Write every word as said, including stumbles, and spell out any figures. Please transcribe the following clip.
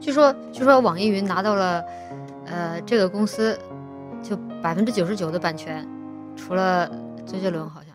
据说据说网易云拿到了，呃，这个公司就百分之九十九的版权，除了周杰伦好像。